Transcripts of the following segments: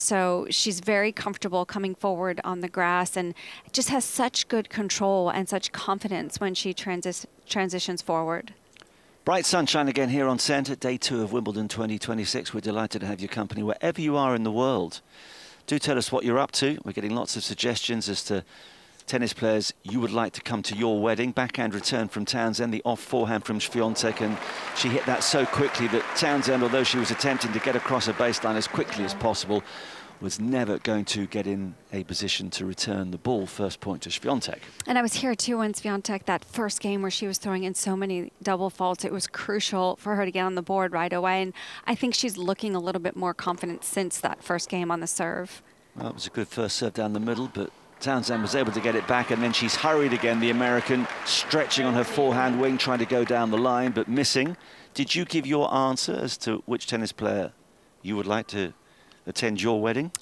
So she's very comfortable coming forward on the grass and just has such good control and such confidence when she transitions forward. Bright sunshine again here on centre, day 2 of Wimbledon 2026. We're delighted to have your company wherever you are in the world. Do tell us what you're up to. We're getting lots of suggestions as to tennis players you would like to come to your wedding. Backhand return from Townsend, the off forehand from Swiatek, and she hit that so quickly that Townsend, although she was attempting to get across a baseline as quickly as possible, was never going to get in a position to return the ball. First point to Swiatek. And I was here too when Swiatek, that first game where she was throwing in so many double faults, it was crucial for her to get on the board right away. And I think she's looking a little bit more confident since that first game on the serve. Well, it was a good first serve down the middle, but Townsend was able to get it back, and then she's hurried again, the American, stretching on her forehand wing, trying to go down the line, but missing. Did you give your answer as to which tennis player you would like to attend your wedding?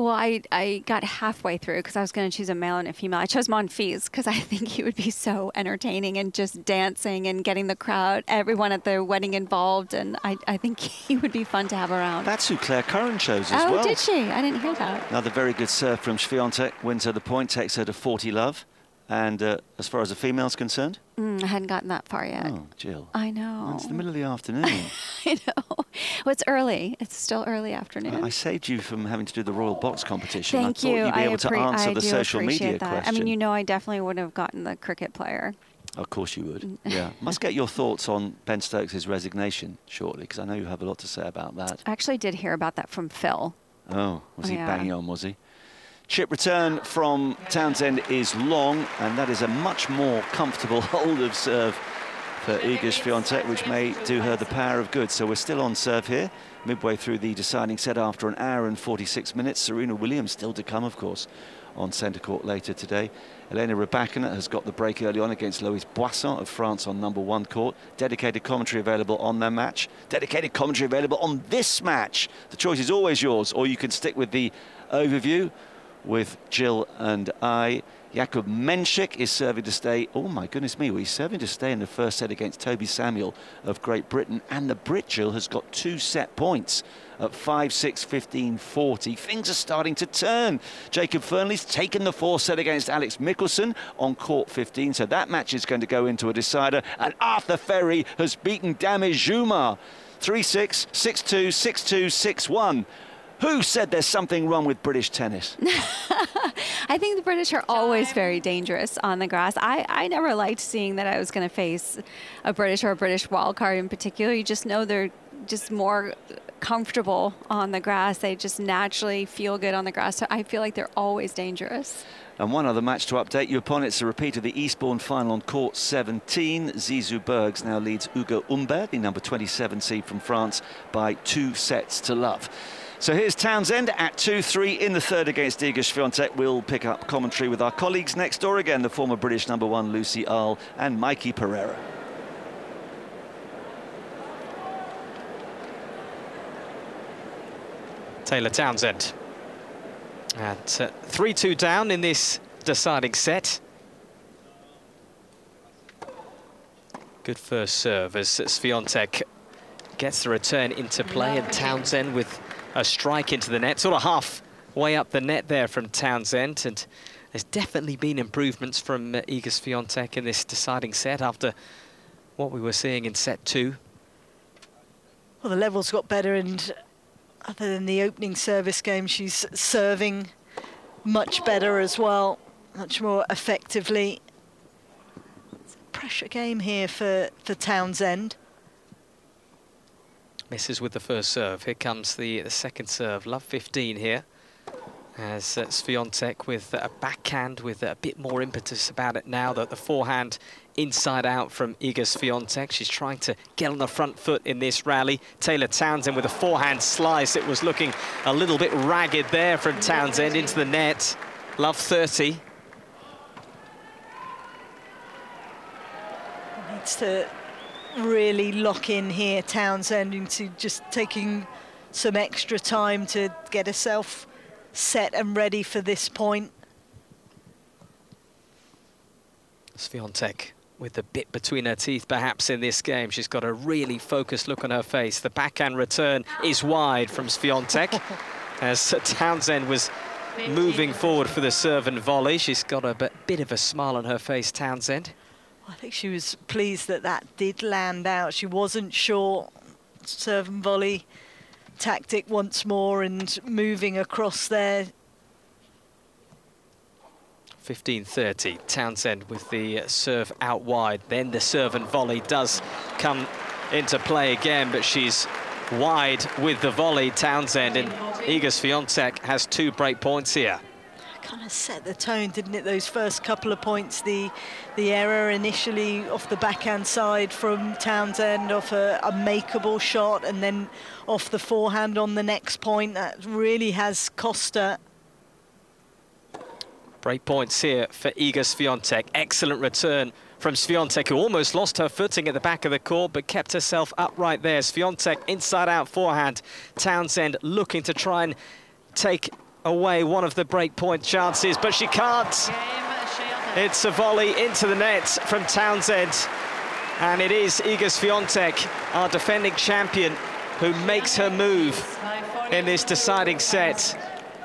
I got halfway through because I was going to choose a male and a female. I chose Monfils because I think he would be so entertaining and just dancing and getting the crowd, everyone at the wedding involved, and I think he would be fun to have around. That's who Claire Curran chose as well. Oh, did she? I didn't hear that. Another very good serve from Swiatek, wins her the point, takes her to 40 love. And as far as the female's concerned? I hadn't gotten that far yet. Oh, Jill. I know. Oh, it's the middle of the afternoon. I know. Well, it's early. It's still early afternoon. I saved you from having to do the Royal Box competition. Thank you. you. I thought you'd be able to answer the social media that. question. I mean, you know, I definitely would have gotten the cricket player. Of course you would, yeah. Must get your thoughts on Ben Stokes' resignation shortly, because I know you have a lot to say about that. I actually did hear about that from Phil. Oh, was he banging on, was he? Chip return from Townsend is long, and that is a much more comfortable hold of serve for Iga Swiatek, which may do her the power of good. So we're still on serve here, midway through the deciding set after an hour and 46 minutes. Serena Williams still to come, of course, on centre court later today. Elena Rybakina has got the break early on against Louise Boisson of France on #1 court. Dedicated commentary available on their match. Dedicated commentary available on this match. The choice is always yours, or you can stick with the overview with Jill and I. Jakub Menchik is serving to stay. Oh my goodness me, well, he's serving to stay in the first set against Toby Samuel of Great Britain. And the Brit, Jill, has got 2 set points at 5-6, 15, 40. Things are starting to turn. Jacob Fernley's taken the 4th set against Alex Michelsen on court 15. So that match is going to go into a decider. And Arthur Ferry has beaten Damir Jumar 3-6, 6-2, 6-2, 6-1. Who said there's something wrong with British tennis? I think the British are always very dangerous on the grass. I never liked seeing that I was going to face a British or a British wildcard in particular. You just know they're just more comfortable on the grass. They just naturally feel good on the grass. So I feel like they're always dangerous. And one other match to update you upon. It's a repeat of the Eastbourne final on court 17. Zizou Bergs now leads Ugo Humbert, the number 27 seed from France, by 2 sets to love. So here's Townsend at 2-3 in the third against Iga Swiatek. We'll pick up commentary with our colleagues next door again, the former British #1 Lucy Earle and Mikey Pereira. Taylor Townsend at 3-2 down in this deciding set. Good first serve as Swiatek gets the return into play, and Townsend with a strike into the net, sort of halfway up the net there from Townsend. And there's definitely been improvements from Iga Swiatek in this deciding set after what we were seeing in set 2. Well, the level's got better, and other than the opening service game, she's serving much better as well, much more effectively. It's a pressure game here for Townsend. Misses with the first serve. Here comes the second serve. Love 15 here. As Swiatek with a backhand with a bit more impetus about it now. The forehand inside out from Iga Swiatek. She's trying to get on the front foot in this rally. Taylor Townsend with a forehand slice. It was looking a little bit ragged there from Townsend into the net. Love 30. Needs to really lock in here, Townsend, into just taking some extra time to get herself set and ready for this point. Swiatek with the bit between her teeth perhaps in this game. She's got a really focused look on her face. The backhand return is wide from Swiatek. as Townsend was moving forward for the serve and volley. She's got a bit of a smile on her face, Townsend. I think she was pleased that that did land out. She wasn't sure. Serve and volley tactic once more and moving across there. 15-30, Townsend with the serve out wide. Then the serve and volley does come into play again, but she's wide with the volley, Townsend, and Iga Swiatek has 2 break points here. Kind of set the tone, didn't it, those first couple of points? The error initially off the backhand side from Townsend, off a makeable shot, and then off the forehand on the next point. That really has cost her. Break points here for Iga Swiatek. Excellent return from Swiatek, who almost lost her footing at the back of the court, but kept herself upright there. Swiatek inside-out forehand. Townsend looking to try and take away one of the break point chances, but she can't. It's a volley into the net from Townsend, and it is Iga Swiatek, our defending champion, who makes her move in this deciding set.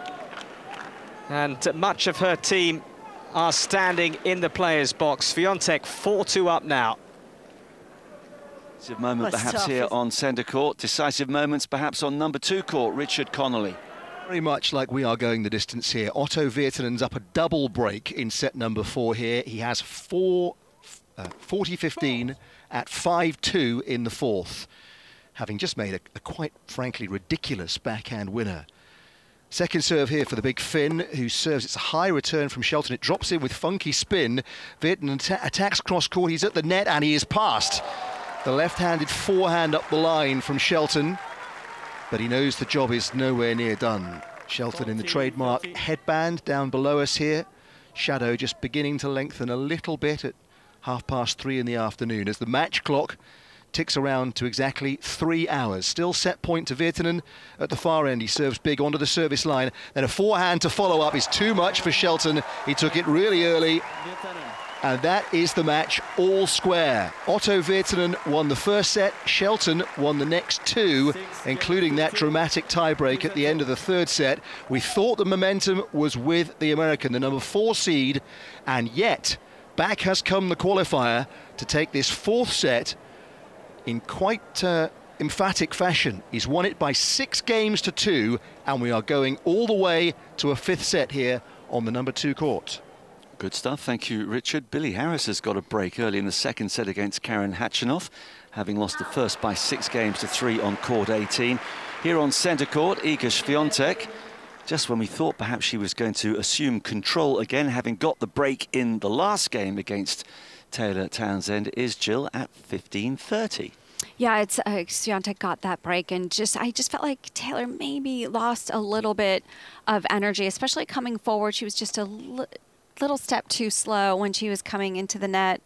And much of her team are standing in the players' box. Swiatek 4-2 up now. Decisive moment perhaps here on centre court. Decisive moments perhaps on number 2 court. Richard Connolly. Very much like we are going the distance here. Otto Virtanen's up a double break in set number 4 here. He has 40-15 at 5-2 in the 4th, having just made a quite frankly ridiculous backhand winner. Second serve here for the big Finn, who serves. It's a high return from Shelton. It drops in with funky spin. Virtanen attacks cross-court. He's at the net, and he is past. The left-handed forehand up the line from Shelton, but he knows the job is nowhere near done. Shelton in the trademark headband down below us here. Shadow just beginning to lengthen a little bit at 3:30 in the afternoon as the match clock ticks around to exactly 3 hours. Still set point to Virtanen at the far end. He serves big onto the service line. Then a forehand to follow up is too much for Shelton. He took it really early. And that is the match all square. Otto Virtanen won the first set. Shelton won the next 2, including that dramatic tiebreak at the end of the 3rd set. We thought the momentum was with the American, the number 4 seed. And yet, back has come the qualifier to take this 4th set in quite emphatic fashion. He's won it by 6 games to 2, and we are going all the way to a 5th set here on the number 2 court. Good stuff, thank you, Richard. Billie Harris has got a break early in the 2nd set against Karen Khachanov, having lost the first by 6 games to 3 on court 18. Here on centre court, Iga Swiatek, just when we thought perhaps she was going to assume control again, having got the break in the last game against Taylor Townsend, is Jill at 15-30. Yeah, it's Swiatek got that break, and I just felt like Taylor maybe lost a little bit of energy, especially coming forward. She was just a little step too slow when she was coming into the net.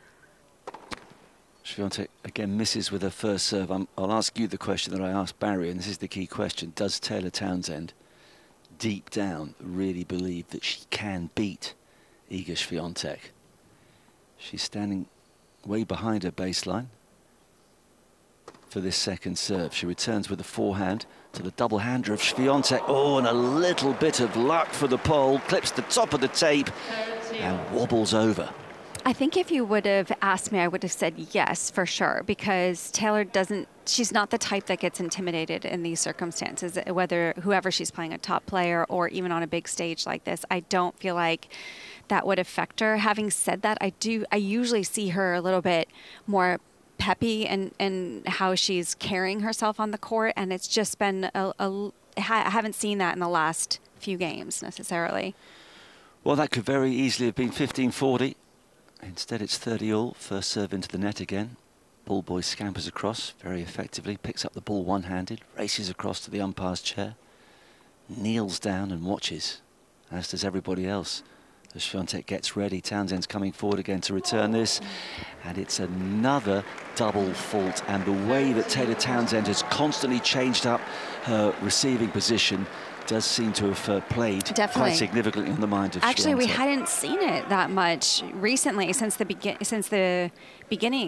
Swiatek again misses with her first serve. I'll ask you the question that I asked Barry, and this is the key question. Does Taylor Townsend, deep down, really believe that she can beat Iga Swiatek? She's standing way behind her baseline for this 2nd serve. She returns with the forehand to the double-hander of Swiatek. Oh, and a little bit of luck for the pole. Clips the top of the tape and wobbles over. I think if you would have asked me, I would have said yes, for sure, because Taylor she's not the type that gets intimidated in these circumstances, whether whoever she's playing, a top player or even on a big stage like this. I don't feel like that would affect her. Having said that, I usually see her a little bit more peppy and how she's carrying herself on the court, and it's just been I haven't seen that in the last few games necessarily. Well, that could very easily have been 15-40. Instead, it's 30-all. First serve into the net again. Ball boy scampers across very effectively, picks up the ball one-handed, races across to the umpire's chair, kneels down and watches, as does everybody else. As Swiatek gets ready, Townsend's coming forward again to return this, and it's another double fault. And the way that Taylor Townsend has constantly changed up her receiving position does seem to have played quite significantly on the mind of Swiatek. Actually, we hadn't seen it that much recently since the beginning.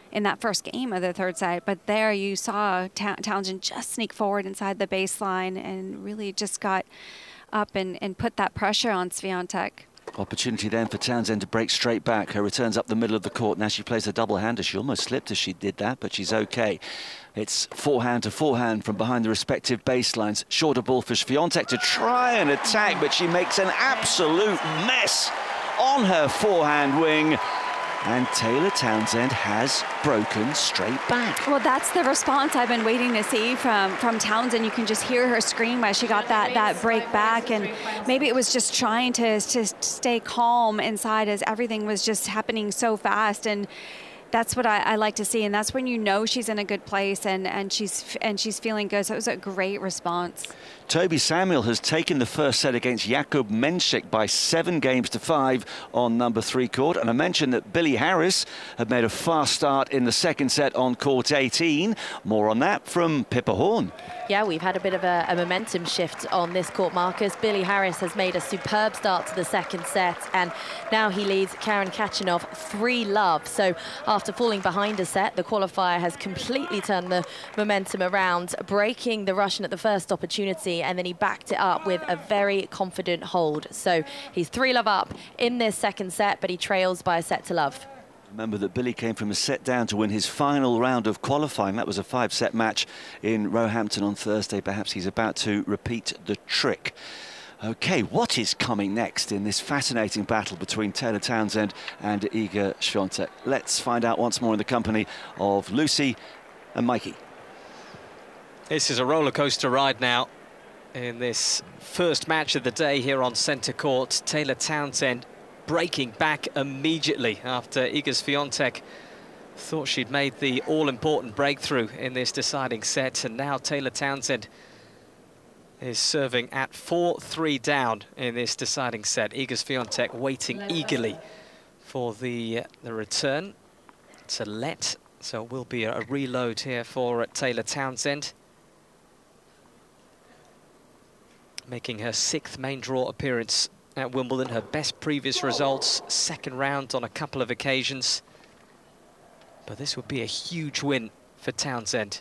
in that first game of the third set. But there you saw Townsend just sneak forward inside the baseline and really just got up and put that pressure on Swiatek. Opportunity then for Townsend to break straight back. Her returns up the middle of the court. Now she plays a double-hander. She almost slipped as she did that, but she's okay. It's forehand to forehand from behind the respective baselines. Shorter ball for Swiatek to try and attack, but she makes an absolute mess on her forehand wing. And Taylor Townsend has broken straight back. Well, that's the response I've been waiting to see from Townsend. You can just hear her scream as she got that break back, and maybe it was just trying to stay calm inside as everything was just happening so fast. And that's what I like to see, and that's when you know she's in a good place and she's feeling good. So it was a great response. Toby Samuel has taken the first set against Jakub Mensik by 7-5 on number 3 court. And I mentioned that Billie Harris had made a fast start in the second set on court 18. More on that from Pippa Horn. Yeah, we've had a bit of a momentum shift on this court, Marcus. Billie Harris has made a superb start to the second set, and now he leads Karen Khachanov 3-love. So after falling behind a set, the qualifier has completely turned the momentum around, breaking the Russian at the first opportunity, and then he backed it up with a very confident hold. So he's 3-love up in this second set, but he trails by a set to love. Remember that Billy came from a set down to win his final round of qualifying. That was a 5-set match in Roehampton on Thursday. Perhaps he's about to repeat the trick. OK, what is coming next in this fascinating battle between Taylor Townsend and Iga Swiatek? Let's find out once more in the company of Lucy and Mikey. This is a roller coaster ride now in this first match of the day here on centre court. Taylor Townsend breaking back immediately after Iga Swiatek thought she'd made the all-important breakthrough in this deciding set, and now Taylor Townsend is serving at 4-3 down in this deciding set. Iga Swiatek waiting eagerly for the return to let, so it will be a reload here for Taylor Townsend, making her 6th main draw appearance at Wimbledon, her best previous results, second round on a couple of occasions. But this would be a huge win for Townsend.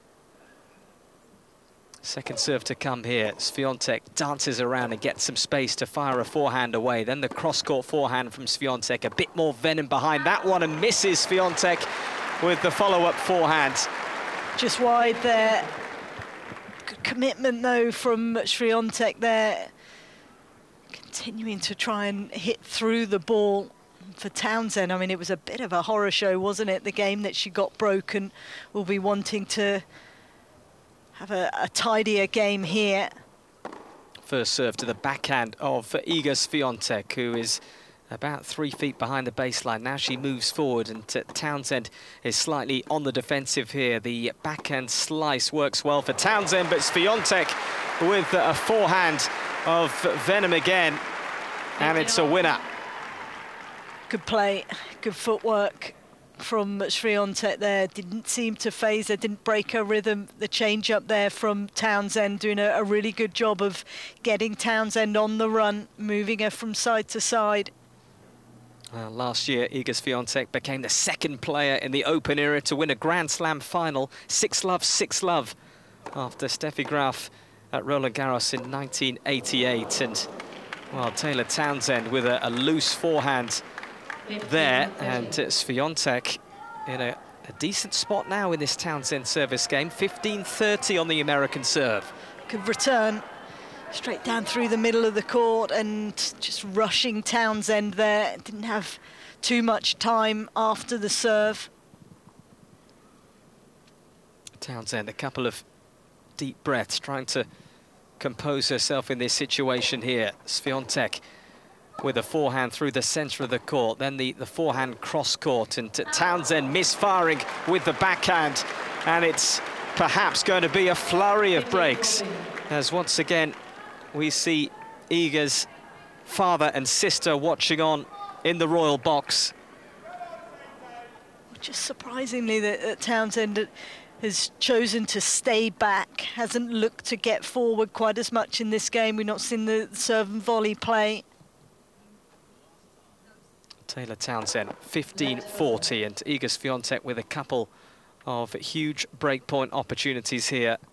Second serve to come here. Swiatek dances around and gets some space to fire a forehand away. Then the cross-court forehand from Swiatek. A bit more venom behind that one, and misses Swiatek with the follow-up forehand. Just wide there. Good commitment, though, from Swiatek there. Continuing to try and hit through the ball for Townsend. I mean, it was a bit of a horror show, wasn't it? The game that she got broken. Will be wanting to have a tidier game here. First serve to the backhand of Iga Swiatek, who is about 3 feet behind the baseline. Now she moves forward, and Townsend is slightly on the defensive here. The backhand slice works well for Townsend, but Swiatek with a forehand of venom again, and it's a winner. Good play, good footwork from Swiatek there. Didn't seem to phase her, didn't break her rhythm. The change up there from Townsend, doing a really good job of getting Townsend on the run, moving her from side to side. Last year, Iga Swiatek became the 2nd player in the Open era to win a Grand Slam final. 6-love, 6-love, after Steffi Graf at Roland Garros in 1988. And, well, Taylor Townsend with a loose forehand there, and Swiatek in a decent spot now in this Townsend service game. 15-30 on the American serve. Good return, straight down through the middle of the court, and just rushing Townsend there. Didn't have too much time after the serve. Townsend, a couple of deep breaths, trying to compose herself in this situation here. Swiatek with a forehand through the centre of the court, then the forehand cross-court, and Townsend misfiring with the backhand, and it's perhaps going to be a flurry of breaks, as once again we see Iga's father and sister watching on in the royal box. Just surprisingly that Townsend has chosen to stay back, hasn't looked to get forward quite as much in this game. We've not seen the serve and volley play. Taylor Townsend, 15-40, and Iga Swiatek with a couple of huge breakpoint opportunities here.